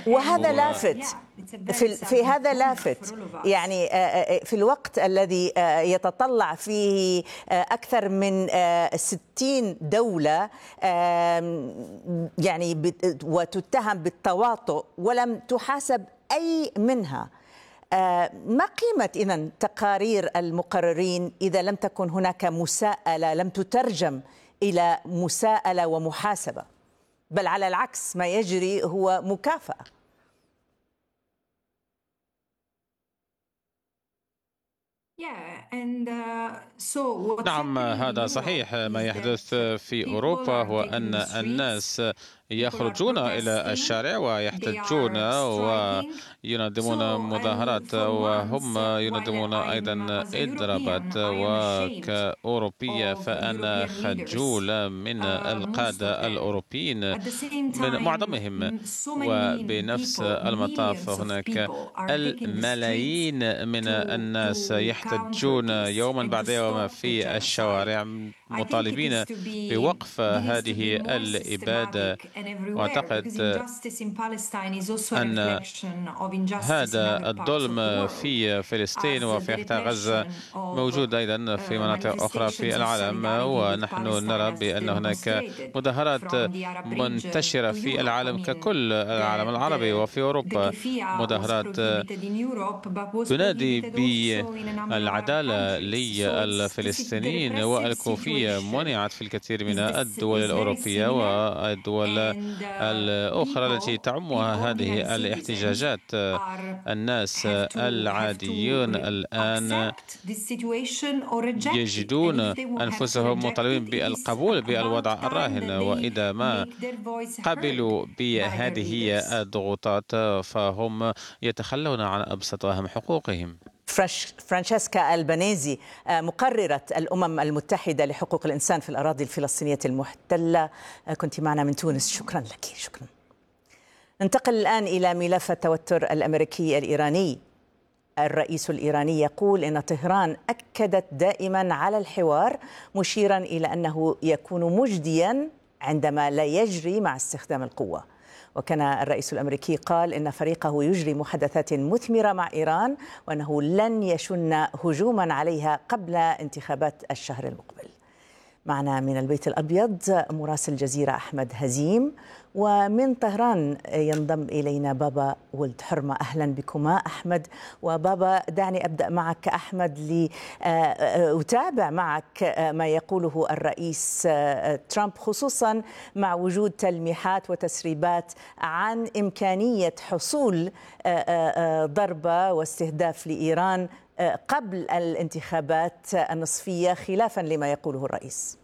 وهذا لافت في هذا لافت يعني في الوقت الذي يتطلع فيه أكثر من 60 دولة يعني وتتهم بالتواطؤ ولم تحاسب أي منها. ما قيمة إذن تقارير المقررين إذا لم تكن هناك مساءلة، لم تترجم إلى مساءلة ومحاسبة، بل على العكس ما يجري هو مكافأة؟ نعم، هذا صحيح. ما يحدث في أوروبا هو أن الناس يخرجون إلى الشارع ويحتجون وينظمون مظاهرات، وهم ينظمون أيضا إضرابات. وكأوروبية فأنا خجول من القادة الأوروبيين من معظمهم، وبنفس المطاف هناك الملايين من الناس يحتجون يوما بعد يوم في الشوارع مطالبين بوقف هذه الإبادة. وأعتقد أن هذا الظلم في فلسطين وفي قطاع غزة موجود أيضا في مناطق أخرى في العالم، ونحن نرى بأن هناك مظاهرات منتشرة في العالم ككل، العالم العربي وفي أوروبا، مظاهرات تنادي بالعدالة للفلسطينيين، والكوفية منعت في الكثير من الدول الأوروبية والدول الأخرى التي تعمها هذه الاحتجاجات. الناس العاديون الآن يجدون أنفسهم مطالبين بالقبول بالوضع الراهن، وإذا ما قبلوا بهذه الضغوطات فهم يتخلون عن أبسط وأهم حقوقهم. فرانشيسكا ألبانيزي، مقررة الأمم المتحدة لحقوق الإنسان في الأراضي الفلسطينية المحتلة، كنت معنا من تونس، شكرا لك. شكرا. ننتقل الآن إلى ملف التوتر الأمريكي الإيراني. الرئيس الإيراني يقول إن طهران أكدت دائما على الحوار، مشيرا إلى أنه يكون مجديا عندما لا يجري مع استخدام القوة. وكان الرئيس الأمريكي قال إن فريقه يجري محادثات مثمرة مع إيران، وأنه لن يشن هجوما عليها قبل انتخابات الشهر المقبل. معنا من البيت الأبيض مراسل الجزيرة أحمد هزيم، ومن طهران ينضم إلينا بابا ولد حرمة. أهلا بكما أحمد وبابا. دعني أبدأ معك أحمد لأتابع معك ما يقوله الرئيس ترامب، خصوصا مع وجود تلميحات وتسريبات عن إمكانية حصول ضربة واستهداف لإيران قبل الانتخابات النصفية، خلافا لما يقوله الرئيس.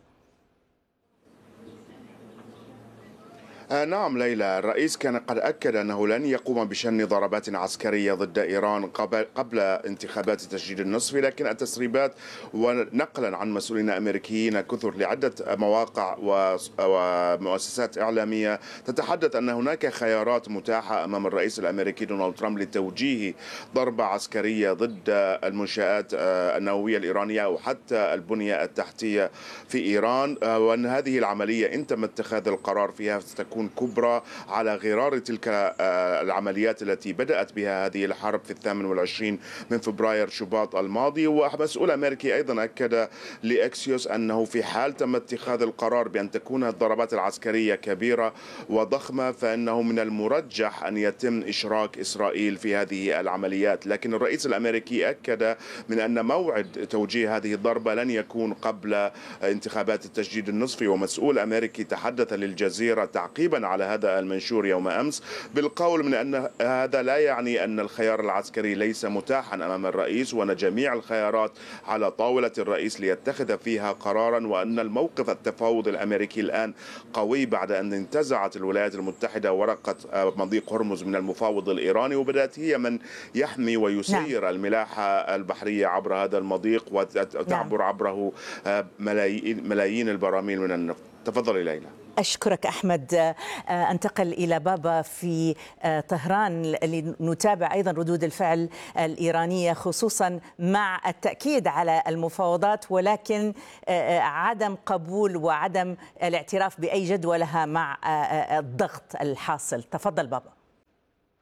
نعم ليلى، الرئيس كان قد أكد أنه لن يقوم بشن ضربات عسكرية ضد إيران قبل انتخابات التجديد النصفي، لكن التسريبات ونقلا عن مسؤولين أمريكيين كثر لعدة مواقع ومؤسسات إعلامية تتحدث أن هناك خيارات متاحة أمام الرئيس الأمريكي دونالد ترامب لتوجيه ضربة عسكرية ضد المنشآت النووية الإيرانية أو حتى البنية التحتية في إيران، وأن هذه العملية إن تم اتخاذ القرار فيها ستكون كبرى على غرار تلك العمليات التي بدأت بها هذه الحرب في 28 من فبراير شباط الماضي. ومسؤول أمريكي أيضا أكد لأكسيوس أنه في حال تم اتخاذ القرار بأن تكون الضربات العسكرية كبيرة وضخمة فإنه من المرجح أن يتم إشراك إسرائيل في هذه العمليات. لكن الرئيس الأمريكي أكد من أن موعد توجيه هذه الضربة لن يكون قبل انتخابات التجديد النصفي. ومسؤول أمريكي تحدث للجزيرة تعقيبا على هذا المنشور يوم أمس بالقول من أن هذا لا يعني أن الخيار العسكري ليس متاحا أمام الرئيس، وأن جميع الخيارات على طاولة الرئيس ليتخذ فيها قرارا، وأن الموقف التفاوض الأمريكي الآن قوي بعد أن انتزعت الولايات المتحدة ورقة مضيق هرمز من المفاوض الإيراني، وبدأت هي من يحمي ويسير الملاحة البحرية عبر هذا المضيق وتعبر عبره ملايين البراميل من النفط. تفضلي ليلى. أشكرك أحمد. أنتقل إلى بابا في طهران لنتابع أيضا ردود الفعل الإيرانية، خصوصا مع التأكيد على المفاوضات ولكن عدم قبول وعدم الاعتراف بأي جدوى لها مع الضغط الحاصل. تفضل بابا.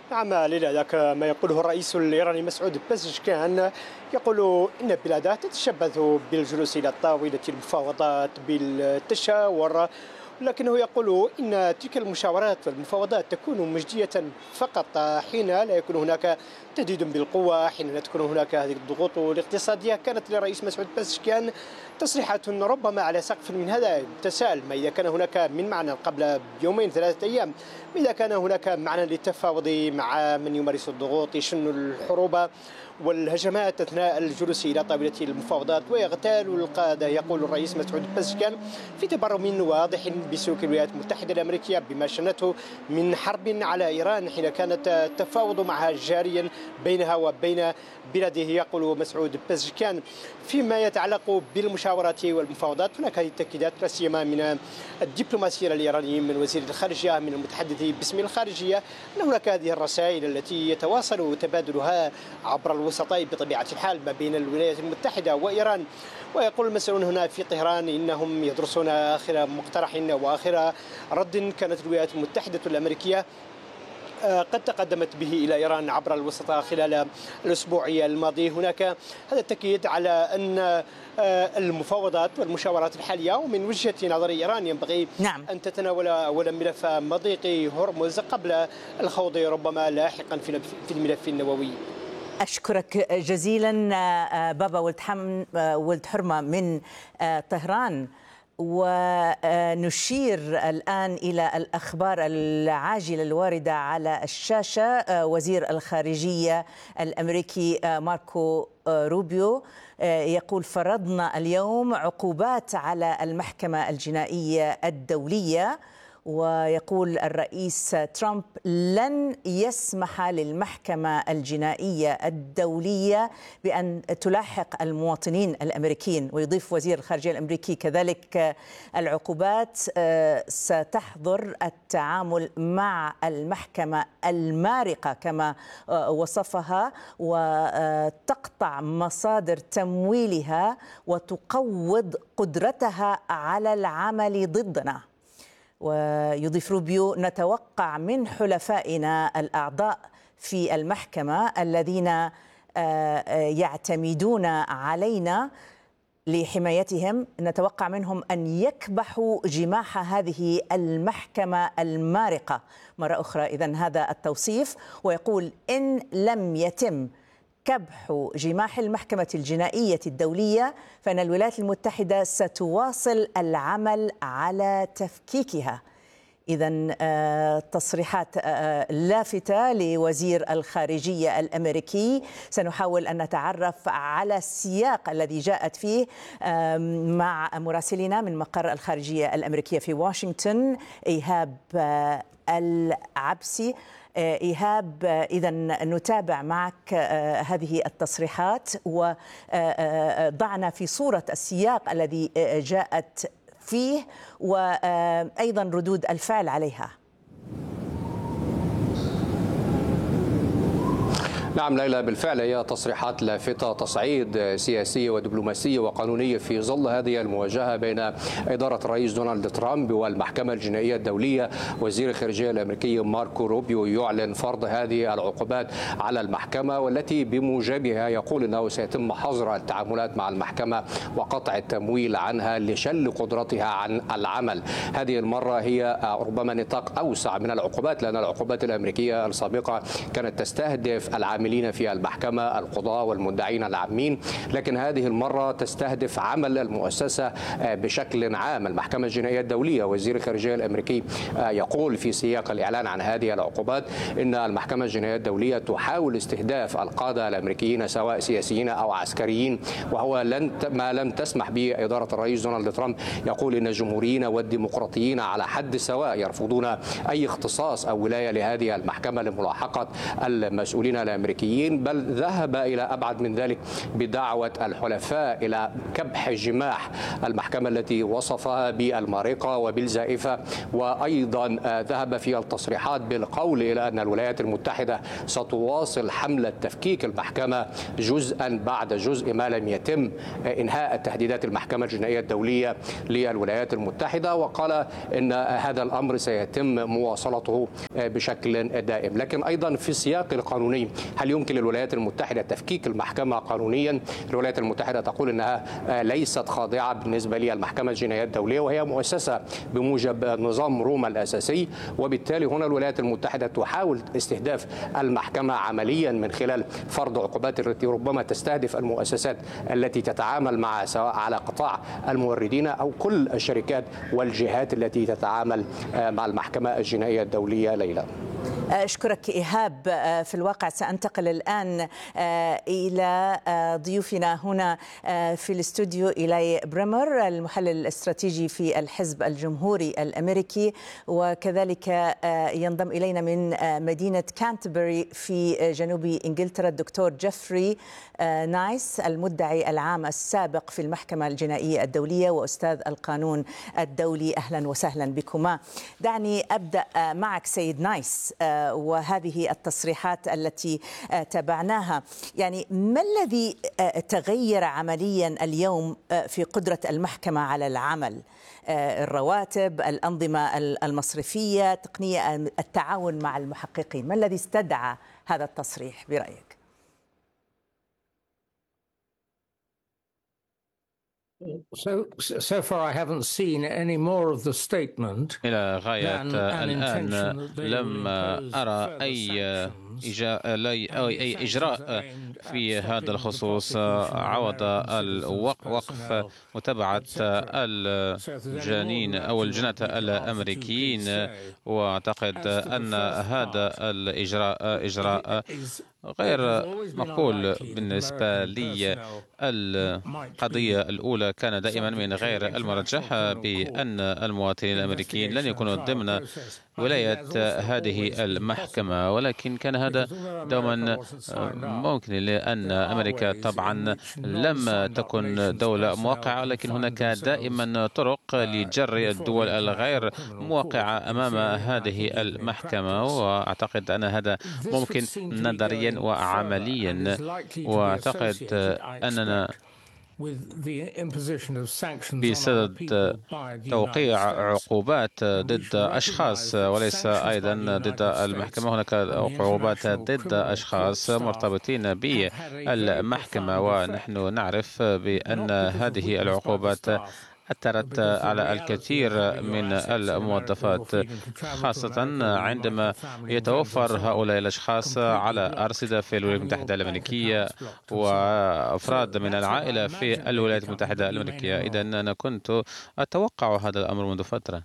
نعم ليلى، ذاك ما يقوله الرئيس الإيراني مسعود بزشكيان، يقول إن بلاده تتشبث بالجلوس إلى طاولة المفاوضات بالتشاور، لكنه يقول إن تلك المشاورات والمفاوضات تكون مجدية فقط حين لا يكون هناك تهديد بالقوة، حين لا تكون هناك هذه الضغوط الاقتصادية. كانت للرئيس مسعود بزشكيان تصريحات ربما على سقف من هذا التساؤل، ما إذا كان هناك من معنى قبل يومين 3 أيام، إذا كان هناك معنى للتفاوض مع من يمارس الضغوط، يشن الحروب والهجمات أثناء الجلوس إلى طاولة المفاوضات ويغتال القادة. يقول الرئيس مسعود بزشكيان في تبرم واضح بسلوك الولايات المتحدة الأمريكية بما شنته من حرب على إيران حين كانت التفاوض معها جاريا بينها وبين بلاده. يقول مسعود بزشكيان فيما يتعلق بالمشاورات والمفاوضات هناك هذه التأكيدات لا سيما من الدبلوماسيين الإيرانيين، من وزير الخارجية، من المتحدث باسم الخارجية، أن هناك هذه الرسائل التي يتواصل تبادلها عبر الوسطاء بطبيعة الحال ما بين الولايات المتحدة وإيران. ويقول المسؤولون هنا في طهران إنهم يدرسون آخر مقترح وآخر رد كانت الولايات المتحدة الأمريكية قد تقدمت به إلى إيران عبر الوسطاء خلال الأسبوع الماضي. هناك هذا التأكيد على أن المفاوضات والمشاورات الحالية ومن وجهة نظر إيران ينبغي أن تتناول أولا ملف مضيق هرمز قبل الخوض ربما لاحقا في الملف النووي. أشكرك جزيلا بابا ولد حرمة من طهران. ونشير الآن إلى الأخبار العاجلة الواردة على الشاشة. وزير الخارجية الأمريكي ماركو روبيو يقول فرضنا اليوم عقوبات على المحكمة الجنائية الدولية. ويقول الرئيس ترامب لن يسمح للمحكمة الجنائية الدولية بأن تلاحق المواطنين الأمريكيين. ويضيف وزير الخارجية الأمريكي كذلك العقوبات ستحظر التعامل مع المحكمة المارقة كما وصفها، وتقطع مصادر تمويلها وتقوض قدرتها على العمل ضدنا. ويضيف روبيو نتوقع من حلفائنا الأعضاء في المحكمة الذين يعتمدون علينا لحمايتهم، نتوقع منهم أن يكبحوا جماح هذه المحكمة المارقة مرة أخرى. إذن هذا التوصيف. ويقول إن لم يتم كبح جماح المحكمة الجنائية الدولية فإن الولايات المتحدة ستواصل العمل على تفكيكها. إذن تصريحات لافتة لوزير الخارجية الأمريكي. سنحاول أن نتعرف على السياق الذي جاءت فيه مع مراسلنا من مقر الخارجية الأمريكية في واشنطن إيهاب العبسي. إيهاب، إذن نتابع معك هذه التصريحات وضعنا في صورة السياق الذي جاءت فيه وأيضا ردود الفعل عليها. نعم ليلى، بالفعل هي تصريحات لافتة تصعيد سياسية ودبلوماسية وقانونية في ظل هذه المواجهة بين إدارة الرئيس دونالد ترامب والمحكمة الجنائية الدولية. وزير الخارجية الأمريكي ماركو روبيو يعلن فرض هذه العقوبات على المحكمة، والتي بموجبها يقول أنه سيتم حظر التعاملات مع المحكمة وقطع التمويل عنها لشل قدرتها عن العمل. هذه المرة هي ربما نطاق أوسع من العقوبات، لأن العقوبات الأمريكية السابقة كانت تستهدف العاملين في المحكمة، القضاة والمدعين العامين، لكن هذه المرة تستهدف عمل المؤسسة بشكل عام، المحكمة الجنائية الدولية. وزير الخارجية الأمريكي يقول في سياق الإعلان عن هذه العقوبات إن المحكمة الجنائية الدولية تحاول استهداف القادة الأمريكيين سواء سياسيين أو عسكريين، وهو ما لم تسمح به إدارة الرئيس دونالد ترامب. يقول إن الجمهوريين والديمقراطيين على حد سواء يرفضون أي اختصاص أو ولاية لهذه المحكمة لملاحقة المسؤولين الأمريكيين الأمريكيين، بل ذهب إلى أبعد من ذلك بدعوة الحلفاء إلى كبح جماح المحكمة التي وصفها بالمارقة وبالزائفة. وأيضا ذهب في التصريحات بالقول إلى أن الولايات المتحدة ستواصل حملة تفكيك المحكمة جزءا بعد جزء ما لم يتم إنهاء تهديدات المحكمة الجنائية الدولية للولايات المتحدة، وقال إن هذا الأمر سيتم مواصلته بشكل دائم. لكن أيضا في السياق القانوني، هل يمكن للولايات المتحدة تفكيك المحكمة قانونيا؟ الولايات المتحدة تقول أنها ليست خاضعة بالنسبة للمحكمة الجنائية الدولية، وهي مؤسسة بموجب نظام روما الأساسي، وبالتالي هنا الولايات المتحدة تحاول استهداف المحكمة عمليا من خلال فرض عقوبات التي ربما تستهدف المؤسسات التي تتعامل مع، سواء على قطاع الموردين أو كل الشركات والجهات التي تتعامل مع المحكمة الجنائية الدولية. ليلى، أشكرك إيهاب. في الواقع سأنتقل الآن إلى ضيوفنا هنا في الاستوديو، إلى بريمر المحلل الاستراتيجي في الحزب الجمهوري الأمريكي، وكذلك ينضم إلينا من مدينة كانتربري في جنوب إنجلترا الدكتور جيفري نايس المدعي العام السابق في المحكمة الجنائية الدولية وأستاذ القانون الدولي. أهلا وسهلا بكما. دعني أبدأ معك سيد نايس، وهذه التصريحات التي تابعناها، يعني ما الذي تغير عمليا اليوم في قدرة المحكمة على العمل؟ الرواتب، الأنظمة المصرفية، تقنية التعاون مع المحققين، ما الذي استدعى هذا التصريح برأيك؟ So far I haven't seen any more of the statement. إلى غاية الآن لم أرى أي إجراء في هذا الخصوص عوض وقف متابعة الجنين أو الجنة الأمريكيين. وأعتقد أن هذا الإجراء غير مقبول بالنسبة لي. القضية الأولى كان دائما من غير المرجح بأن المواطنين الأمريكيين لن يكونوا ضمن ولاية هذه المحكمة، ولكن كان هذا دوما ممكن لأن أمريكا طبعا لم تكن دولة موقعة، لكن هناك دائما طرق لجر الدول الغير موقعة أمام هذه المحكمة. وأعتقد أن هذا ممكن نظريا وعمليا. وأعتقد أننا بصدد توقيع عقوبات ضد أشخاص وليس أيضا ضد المحكمة. هناك عقوبات ضد أشخاص مرتبطين بالمحكمة، ونحن نعرف بأن هذه العقوبات أثرت على الكثير من الموظفات، خاصة عندما يتوفر هؤلاء الأشخاص على أرصدة في الولايات المتحدة الأمريكية وأفراد من العائلة في الولايات المتحدة الأمريكية. إذن أنا كنت أتوقع هذا الأمر منذ فترة.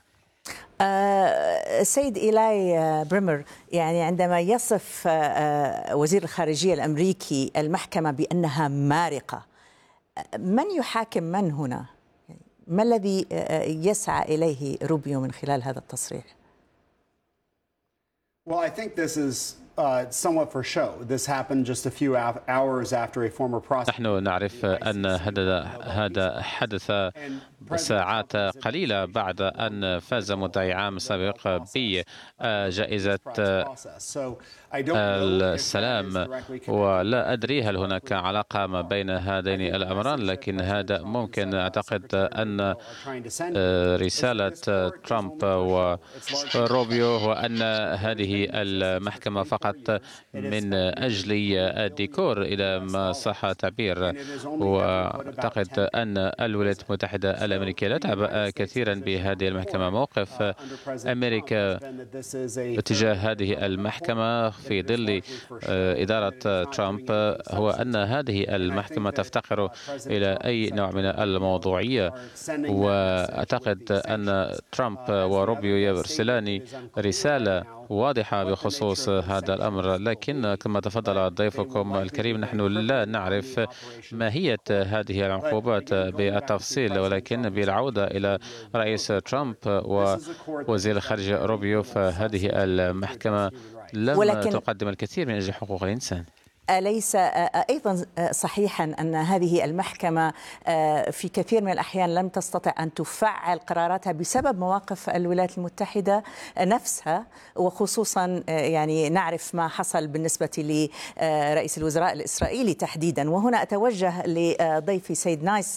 سيد إيلاي بريمر، يعني عندما يصف وزير الخارجية الأمريكي المحكمة بأنها مارقة، من يحاكم من هنا؟ ما الذي يسعى إليه روبيو من خلال هذا التصريح؟ Well, I think this is somewhat for show. This happened just a few hours after a former prosecutor. نحن نعرف أن هذا حدث ساعات قليلة بعد أن فاز مدعي عام سابق بجائزة السلام، ولا أدري هل هناك علاقة ما بين هذين الأمران، لكن هذا ممكن. أعتقد أن رسالة ترامب وروبيو هو أن هذه المحكمة فقط من أجل الديكور إذا ما صح التعبير. وأعتقد أن الولايات المتحدة الأمريكية لا تعبأ كثيرا بهذه المحكمة. موقف أمريكا تجاه هذه المحكمة في ظل إدارة ترامب هو أن هذه المحكمة تفتقر إلى أي نوع من الموضوعية. وأعتقد أن ترامب وروبيو يرسلان رسالة واضحة بخصوص هذا الأمر، لكن كما تفضل ضيفكم الكريم نحن لا نعرف ماهية هذه العقوبات بالتفصيل. ولكن بالعودة إلى رئيس ترامب ووزير الخارجية روبيو، فهذه المحكمة لم تقدم الكثير من أجل حقوق الإنسان. أليس أيضا صحيحا أن هذه المحكمة في كثير من الأحيان لم تستطع أن تفعل قراراتها بسبب مواقف الولايات المتحدة نفسها، وخصوصا يعني نعرف ما حصل بالنسبة لرئيس الوزراء الإسرائيلي تحديدا. وهنا أتوجه لضيفي سيد نايس،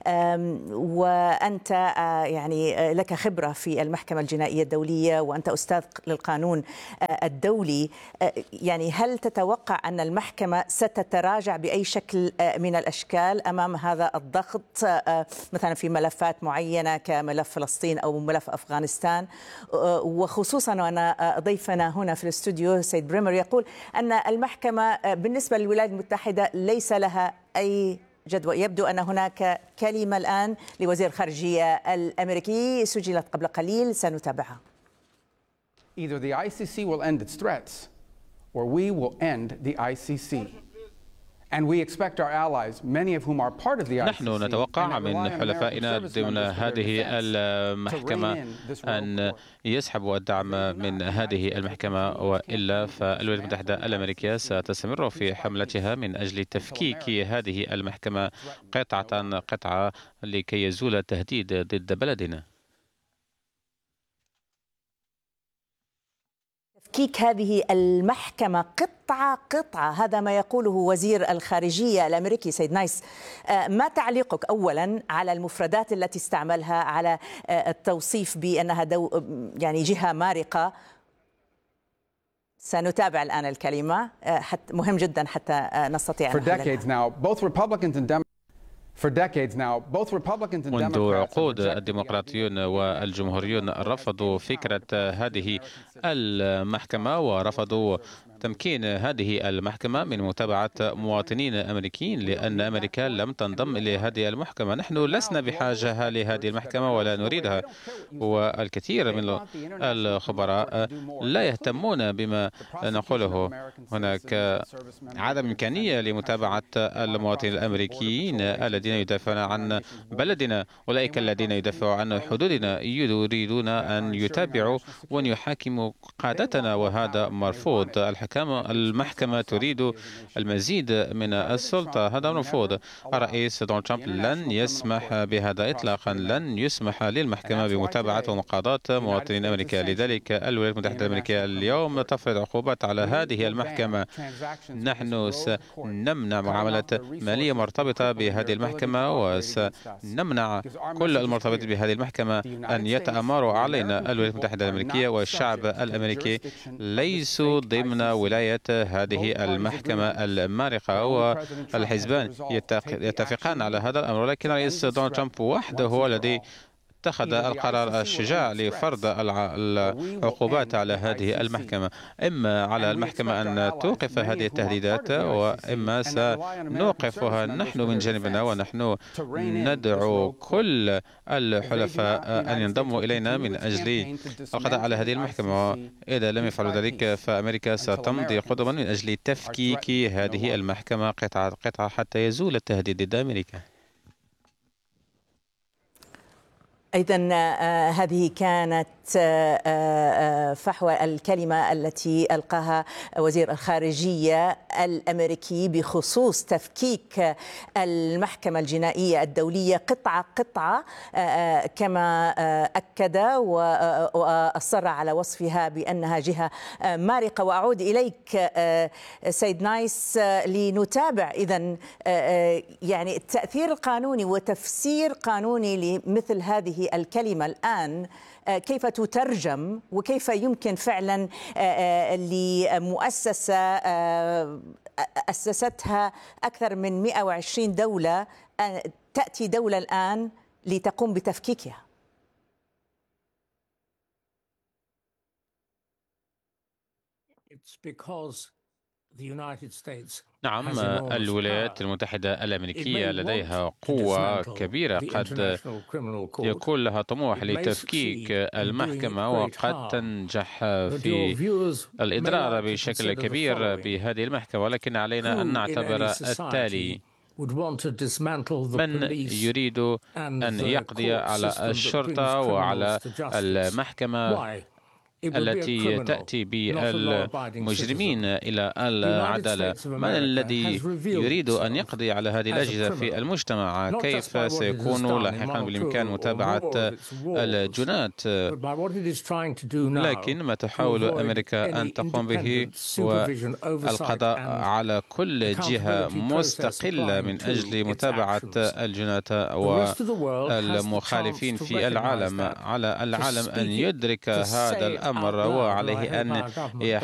وأنت يعني لك خبرة في المحكمة الجنائية الدولية وأنت أستاذ للقانون الدولي، يعني هل تتوقع أن المحكمة ستتراجع بأي شكل من الأشكال أمام هذا الضغط، مثلا في ملفات معينة كملف فلسطين أو ملف أفغانستان، وخصوصا وأن ضيفنا هنا في الاستوديو سيد بريمر يقول أن المحكمة بالنسبة للولايات المتحدة ليس لها أي جدوى. يبدو أن هناك كلمة الآن لوزير الخارجية الأمريكي سجلت قبل قليل، سنتابعها. Either the ICC will end its threats or we will end the ICC. And we expect our allies, many of whom are part of the ICC. نحن نتوقع من حلفائنا ضمن هذه المحكمة أن يسحبوا الدعم من هذه المحكمة، وإلا فالولايات المتحدة الأمريكية ستستمر في حملتها من أجل تفكيك هذه المحكمة قطعة قطعة لكي يزول التهديد ضد بلدنا. تفكيك هذه المحكمة قطعة قطعة، هذا ما يقوله وزير الخارجية الأمريكي سيد نايس. ما تعليقك أولا على المفردات التي استعملها على التوصيف بأنها يعني جهة مارقة؟ سنتابع الآن الكلمة، مهم جدا حتى نستطيع For decades now, both Republicans and Democrats. منذ عقود الديمقراطيون والجمهوريون رفضوا فكرة هذه المحكمة ورفضوا تمكين هذه المحكمة من متابعة مواطنين أمريكيين، لأن أمريكا لم تنضم إلى هذه المحكمة. نحن لسنا بحاجة لهذه المحكمة ولا نريدها، والكثير من الخبراء لا يهتمون بما نقوله. هناك عدم إمكانية لمتابعة المواطنين الأمريكيين الذين يدافعون عن بلدنا. أولئك الذين يدافعون عن حدودنا يريدون أن يتابعوا وأن يحاكموا قادتنا، وهذا مرفوض. المحكمة تريد المزيد من السلطة، هذا مرفوض. الرئيس دونالد ترامب لن يسمح بهذا إطلاقا، لن يسمح للمحكمة بمتابعة ومقاضاة مواطنين أمريكا. لذلك الولايات المتحدة الأمريكية اليوم تفرض عقوبات على هذه المحكمة. نحن سنمنع معاملات مالية مرتبطة بهذه المحكمة، وسنمنع كل المرتبط بهذه المحكمة أن يتآمروا علينا. الولايات المتحدة الأمريكية والشعب الأمريكي ليسوا ضمن ولاية هذه المحكمة المارقة، والحزبان يتفقان على هذا الأمر، ولكن الرئيس دونالد ترامب وحده هو الذي اتخذ القرار الشجاع لفرض العقوبات على هذه المحكمة. إما على المحكمة أن توقف هذه التهديدات، وإما سنوقفها نحن من جانبنا، ونحن ندعو كل الحلفاء أن ينضموا إلينا من أجل القضاء على هذه المحكمة. إذا لم يفعلوا ذلك فأمريكا ستمضي قدما من أجل تفكيك هذه المحكمة قطعة قطعة حتى يزول التهديد ضد أمريكا. إذن هذه كانت فحوى الكلمة التي ألقاها وزير الخارجية الأمريكي بخصوص تفكيك المحكمة الجنائية الدولية قطعة قطعة، كما أكد وأصر على وصفها بأنها جهة مارقة. وأعود إليك سيد نايس لنتابع إذن يعني التأثير القانوني وتفسير قانوني لمثل هذه الكلمة الآن، كيف تترجم وكيف يمكن فعلا لمؤسسة أسستها أكثر من 120 دولة تأتي دولة الآن لتقوم بتفكيكها؟ It's because the United States نعم، الولايات المتحدة الأمريكية لديها قوة كبيرة، قد يكون لها طموح لتفكيك المحكمة، وقد تنجح في الإضرار بشكل كبير بهذه المحكمة. ولكن علينا أن نعتبر التالي: من يريد أن يقضي على الشرطة وعلى المحكمة التي تأتي بالمجرمين إلى العدالة. من الذي يريد أن يقضي على هذه الأجهزة في المجتمع؟ كيف سيكون لاحقا بالإمكان متابعة الجنات؟ لكن ما تحاول أمريكا أن تقوم به هو القضاء على كل جهة مستقلة من أجل متابعة الجنات والمخالفين في العالم. على العالم أن يدرك هذا الأمر، وعليه أن